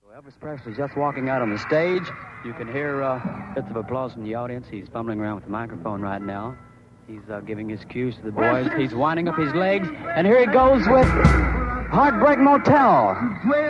Elvis Presley just walking out on the stage. You can hear bits of applause from the audience. He's fumbling around with the microphone right now. He's giving his cues to the boys. He's winding up his legs. And here he goes with Heartbreak Motel.